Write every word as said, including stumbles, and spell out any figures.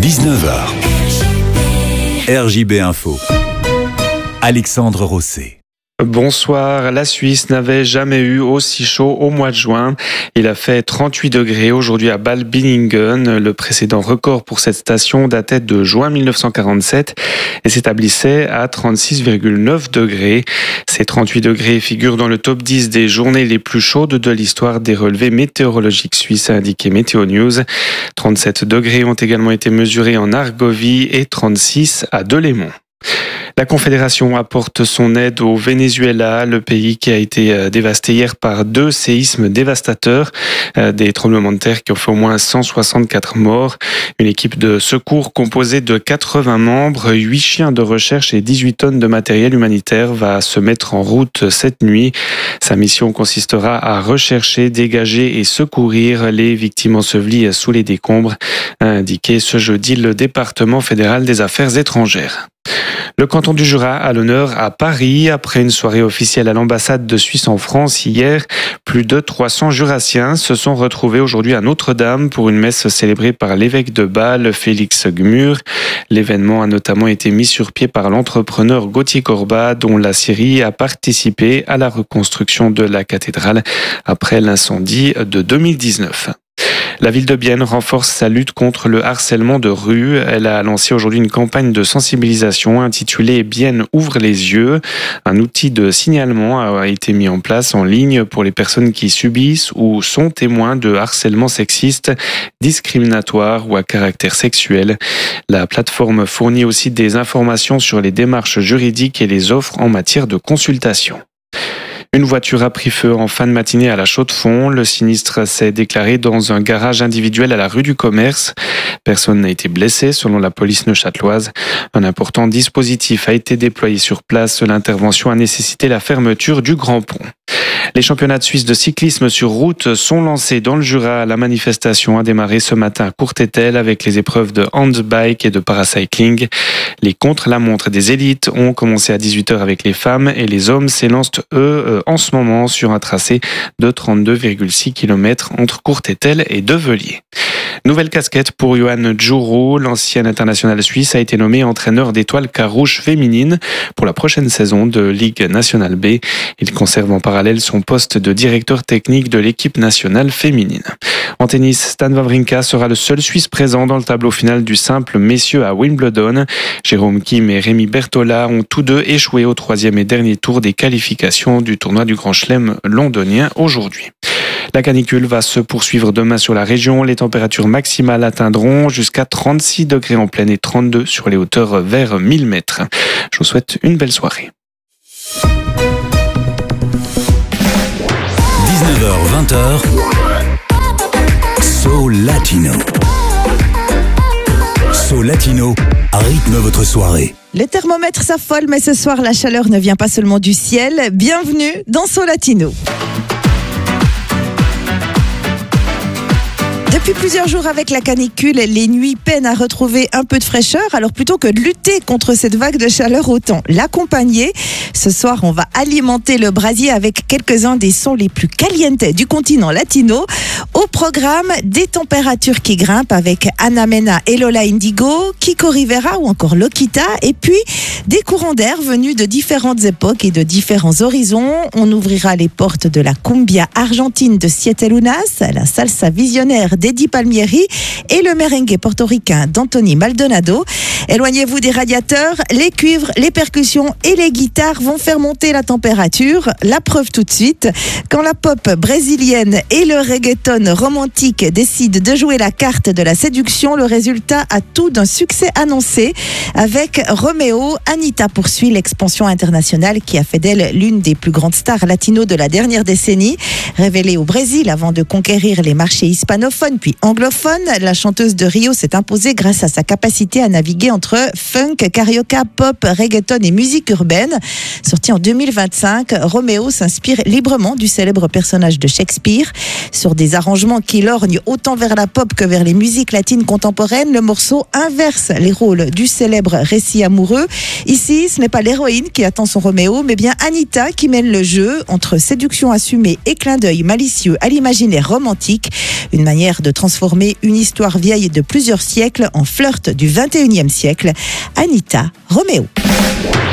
dix-neuf heures. R J B Info. Alexandre Rosset. Bonsoir. La Suisse n'avait jamais eu aussi chaud au mois de juin. Il a fait trente-huit degrés aujourd'hui à Bad-Billingen. Le précédent record pour cette station datait de juin mille neuf cent quarante-sept et s'établissait à trente-six virgule neuf degrés. Ces trente-huit degrés figurent dans le top dix des journées les plus chaudes de l'histoire des relevés météorologiques suisses, a indiqué Météo News. trente-sept degrés ont également été mesurés en Argovie et trente-six à Delémont. La Confédération apporte son aide au Venezuela, le pays qui a été dévasté hier par deux séismes dévastateurs, des tremblements de terre qui ont fait au moins cent soixante-quatre morts. Une équipe de secours composée de quatre-vingts membres, huit chiens de recherche et dix-huit tonnes de matériel humanitaire va se mettre en route cette nuit. Sa mission consistera à rechercher, dégager et secourir les victimes ensevelies sous les décombres, a indiqué ce jeudi le département fédéral des affaires étrangères. Le canton du Jura a l'honneur à Paris. Après une soirée officielle à l'ambassade de Suisse en France hier, plus de trois cents Jurassiens se sont retrouvés aujourd'hui à Notre-Dame pour une messe célébrée par l'évêque de Bâle, Félix Gmür. L'événement a notamment été mis sur pied par l'entrepreneur Gauthier Corbat, dont la Syrie a participé à la reconstruction de la cathédrale après l'incendie de deux mille dix-neuf. La ville de Bienne renforce sa lutte contre le harcèlement de rue. Elle a lancé aujourd'hui une campagne de sensibilisation intitulée « Bienne ouvre les yeux ». Un outil de signalement a été mis en place en ligne pour les personnes qui subissent ou sont témoins de harcèlement sexiste, discriminatoire ou à caractère sexuel. La plateforme fournit aussi des informations sur les démarches juridiques et les offres en matière de consultation. Une voiture a pris feu en fin de matinée à la Chaux-de-Fonds. Le sinistre s'est déclaré dans un garage individuel à la rue du Commerce. Personne n'a été blessé selon la police neuchâteloise. Un important dispositif a été déployé sur place. L'intervention a nécessité la fermeture du Grand Pont. Les championnats de Suisse de cyclisme sur route sont lancés dans le Jura. La manifestation a démarré ce matin à Courtételle avec les épreuves de handbike et de paracycling. Les contre-la-montre des élites ont commencé à dix-huit heures avec les femmes et les hommes s'élancent eux en ce moment sur un tracé de trente-deux virgule six kilomètres entre Courtételle et Develier. Nouvelle casquette pour Johan Djourou. L'ancien international suisse a été nommé entraîneur d'étoiles carouge féminine pour la prochaine saison de Ligue nationale B. Il conserve en parallèle son poste de directeur technique de l'équipe nationale féminine. En tennis, Stan Wawrinka sera le seul Suisse présent dans le tableau final du simple messieurs à Wimbledon. Jérôme Kim et Rémi Bertola ont tous deux échoué au troisième et dernier tour des qualifications du tournoi du Grand Chelem londonien aujourd'hui. La canicule va se poursuivre demain sur la région. Les températures maximales atteindront jusqu'à trente-six degrés en plaine et trente-deux sur les hauteurs vers mille mètres. Je vous souhaite une belle soirée. dix-neuf heures vingt heures. Soul Latino. Soul Latino rythme votre soirée. Le thermomètre s'affole, mais ce soir, la chaleur ne vient pas seulement du ciel. Bienvenue dans Soul Latino. Depuis plusieurs jours avec la canicule, les nuits peinent à retrouver un peu de fraîcheur. Alors plutôt que de lutter contre cette vague de chaleur, autant l'accompagner. Ce soir, on va alimenter le brasier avec quelques-uns des sons les plus calientes du continent latino. Au programme, des températures qui grimpent avec Ana Mena et Lola Indigo, Kiko Rivera ou encore Lokita. Et puis, des courants d'air venus de différentes époques et de différents horizons. On ouvrira les portes de la cumbia argentine de Siete Lunas, la salsa visionnaire d'Eddie Palmieri et le merengue portoricain d'Anthony Maldonado. Éloignez-vous des radiateurs, les cuivres, les percussions et les guitares vont faire monter la température. La preuve tout de suite, quand la pop brésilienne et le reggaeton romantique décident de jouer la carte de la séduction, le résultat a tout d'un succès annoncé. Avec Roméo, Anitta poursuit l'expansion internationale qui a fait d'elle l'une des plus grandes stars latino de la dernière décennie. Révélée au Brésil avant de conquérir les marchés hispanophones puis anglophones, la chanteuse de Rio s'est imposée grâce à sa capacité à naviguer entre funk, carioca, pop, reggaeton et musique urbaine. Sorti en deux mille vingt-cinq, Roméo s'inspire librement du célèbre personnage de Shakespeare. Sur des arrangements qui lorgnent autant vers la pop que vers les musiques latines contemporaines, le morceau inverse les rôles du célèbre récit amoureux. Ici, ce n'est pas l'héroïne qui attend son Roméo, mais bien Anitta qui mène le jeu entre séduction assumée et clin d'œil malicieux à l'imaginaire romantique. Une manière de transformer une histoire vieille de plusieurs siècles en flirt du vingt et unième siècle. Anita Romeo.